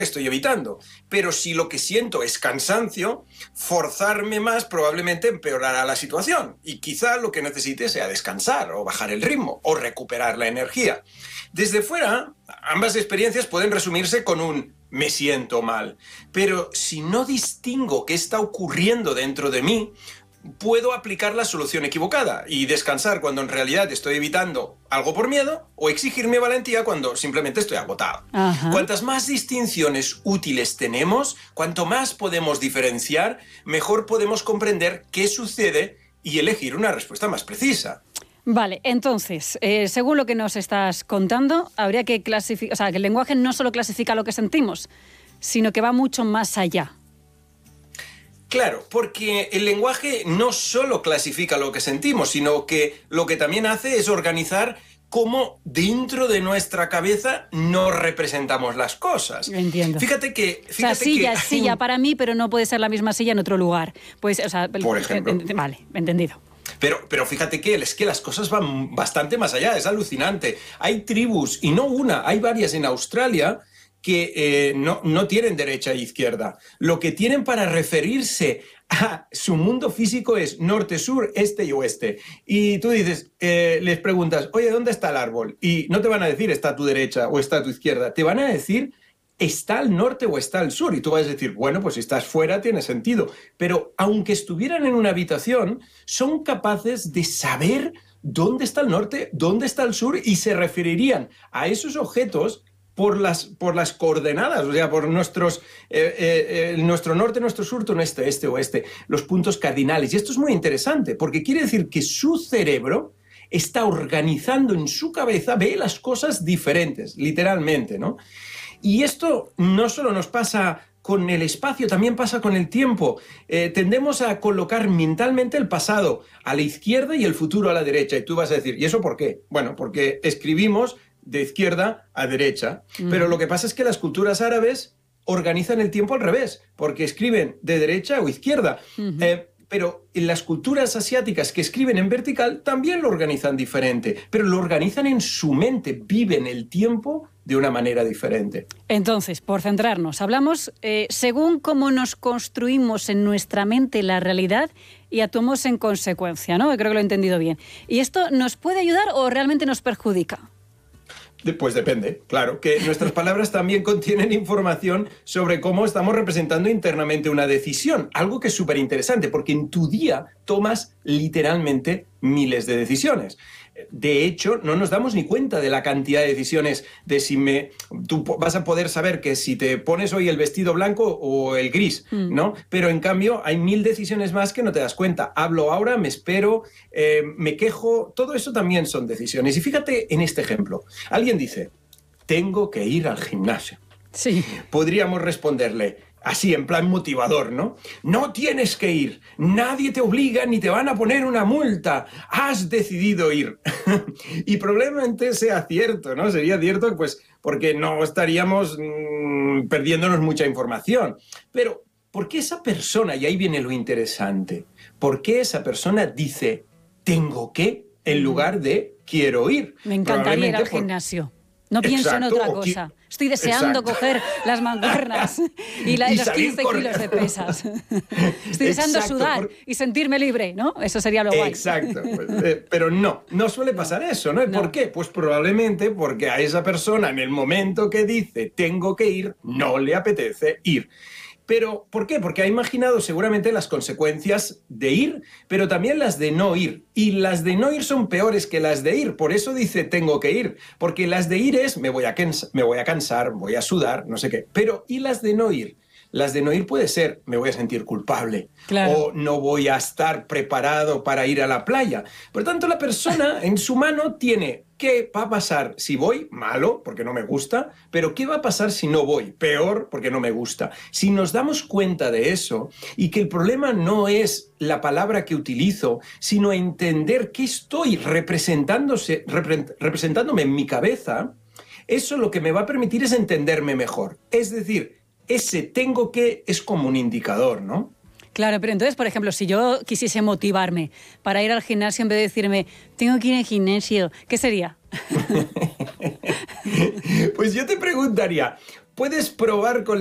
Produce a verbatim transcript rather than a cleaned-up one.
estoy evitando. Pero si lo que siento es cansancio, forzarme más probablemente empeorará la situación. Y quizá lo que necesite sea descansar o bajar el ritmo o recuperar la energía. Desde fuera, ambas experiencias pueden resumirse con un me siento mal. Pero si no distingo qué está ocurriendo dentro de mí, puedo aplicar la solución equivocada y descansar cuando en realidad estoy evitando algo por miedo o exigirme valentía cuando simplemente estoy agotado. Ajá. Cuantas más distinciones útiles tenemos, cuanto más podemos diferenciar, mejor podemos comprender qué sucede y elegir una respuesta más precisa. Vale, entonces, eh, según lo que nos estás contando, habría que clasificar, o sea, que el lenguaje no solo clasifica lo que sentimos, sino que va mucho más allá. Claro, porque el lenguaje no solo clasifica lo que sentimos, sino que lo que también hace es organizar cómo dentro de nuestra cabeza nos representamos las cosas. Entiendo. Fíjate que... Fíjate o sea, silla que es silla para mí, pero no puede ser la misma silla en otro lugar. Pues, o sea, Por ejemplo. eh, vale, entendido. Pero, pero fíjate que es que las cosas van bastante más allá, es alucinante. Hay tribus, y no una, hay varias en Australia que eh, no, no tienen derecha e izquierda. Lo que tienen para referirse a su mundo físico es norte, sur, este y oeste. Y tú dices, eh, les preguntas, oye, ¿dónde está el árbol? Y no te van a decir está a tu derecha o está a tu izquierda, te van a decir está al norte o está al sur. Y tú vas a decir, bueno, pues si estás fuera tiene sentido. Pero aunque estuvieran en una habitación, son capaces de saber dónde está el norte, dónde está el sur y se referirían a esos objetos por las, por las coordenadas, o sea, por nuestros, eh, eh, nuestro norte, nuestro sur, nuestro este, oeste, los puntos cardinales. Y esto es muy interesante, porque quiere decir que su cerebro está organizando en su cabeza, ve las cosas diferentes, literalmente, ¿no? Y esto no solo nos pasa con el espacio, también pasa con el tiempo. Eh, tendemos a colocar mentalmente el pasado a la izquierda y el futuro a la derecha. Y tú vas a decir, ¿y eso por qué? Bueno, porque escribimos de izquierda a derecha. Mm. Pero lo que pasa es que las culturas árabes organizan el tiempo al revés, porque escriben de derecha o izquierda. Uh-huh. Eh, pero en las culturas asiáticas que escriben en vertical también lo organizan diferente, pero lo organizan en su mente, viven el tiempo de una manera diferente. Entonces, por centrarnos, hablamos eh, según cómo nos construimos en nuestra mente la realidad y actuamos en consecuencia, ¿no? Creo que lo he entendido bien. ¿Y esto nos puede ayudar o realmente nos perjudica? Pues depende, claro, que nuestras palabras también contienen información sobre cómo estamos representando internamente una decisión, algo que es súper interesante, porque en tu día tomas literalmente miles de decisiones. De hecho, no nos damos ni cuenta de la cantidad de decisiones de si me... Tú vas a poder saber que si te pones hoy el vestido blanco o el gris, mm. ¿no? Pero en cambio hay mil decisiones más que no te das cuenta. Hablo ahora, me espero, eh, me quejo, todo eso también son decisiones. Y fíjate en este ejemplo. Alguien dice, tengo que ir al gimnasio. Sí. Podríamos responderle... Así, en plan motivador, ¿no? No tienes que ir, nadie te obliga ni te van a poner una multa, has decidido ir. Y probablemente sea cierto, ¿no? Sería cierto, pues, porque no estaríamos mmm, perdiéndonos mucha información. Pero, ¿por qué esa persona, y ahí viene lo interesante, por qué esa persona dice, tengo que, en lugar de quiero ir? Me encantaría ir al por... gimnasio. No pienso Exacto. en otra cosa. Estoy deseando Exacto. coger las mancuernas y, la, y, y los quince correr. kilos de pesas. Estoy deseando Exacto. sudar por... y sentirme libre, ¿no? Eso sería lo guay. Exacto. Pues, eh, pero no, no suele pasar eso, ¿no? ¿Por no. qué? Pues probablemente porque a esa persona en el momento que dice tengo que ir, no le apetece ir. Pero, ¿por qué? Porque ha imaginado seguramente las consecuencias de ir, pero también las de no ir. Y las de no ir son peores que las de ir. Por eso dice, tengo que ir. Porque las de ir es, me voy a, cansa- me voy a cansar, voy a sudar, no sé qué. Pero, ¿y las de no ir? Las de no ir puede ser, me voy a sentir culpable. Claro. O no voy a estar preparado para ir a la playa. Por tanto, la persona en su mano tiene... ¿Qué va a pasar si voy? Malo, porque no me gusta. Pero ¿qué va a pasar si no voy? Peor, porque no me gusta. Si nos damos cuenta de eso y que el problema no es la palabra que utilizo, sino entender qué estoy representándose, repre- representándome en mi cabeza, eso lo que me va a permitir es entenderme mejor. Es decir, ese tengo que es como un indicador, ¿no? Claro, pero entonces, por ejemplo, si yo quisiese motivarme para ir al gimnasio en vez de decirme, tengo que ir al gimnasio, ¿qué sería? Pues yo te preguntaría, puedes probar con